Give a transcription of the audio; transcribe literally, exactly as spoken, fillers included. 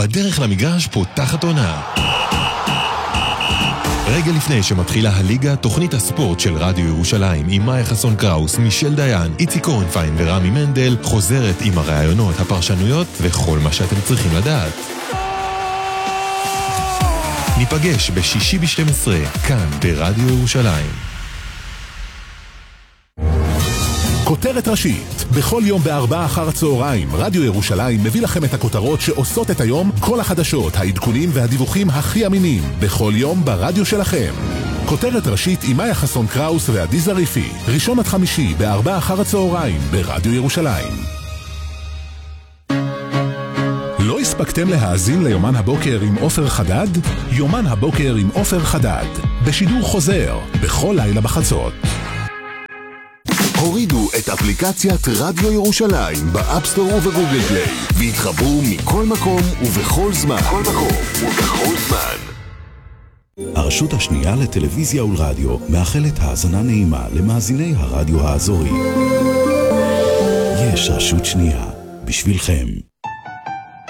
בדרך למגרש פותחת עונה. רגע לפני שמתחילה הליגה, תוכנית הספורט של רדיו ירושלים עם מאיה חסון קראוס, מישל דיין, איצי קורנפיין ורמי מנדל חוזרת עם הרעיונות, הפרשנויות וכל מה שאתם צריכים לדעת. ניפגש בשישי ב-שתים עשרה, כאן ברדיו ירושלים. כותרת ראשית, בכל יום בארבעה אחר הצהריים, רדיו ירושלים מביא לכם את הכותרות שעושות את היום, כל החדשות, העדכונים והדיווחים הכי אמינים, בכל יום ברדיו שלכם. כותרת ראשית עם מאיה חסון קראוס ועדי זריפי, ראשון עד חמישי בארבעה אחר הצהריים ברדיו ירושלים. לא הספקתם להאזין ליומן הבוקר עם עופר חדד? יומן הבוקר עם עופר חדד, בשידור חוזר, בכל לילה בחצות. הורידו את אפליקציית רדיו ירושלים באפסטור ובגוגל פליי והתחברו מכל מקום ובכל זמן. כל מקום ובכל זמן. הרשות השנייה לטלוויזיה ולרדיו מאחלת האזנה נעימה למאזיני הרדיו האזורי. יש רשות שנייה בשבילכם.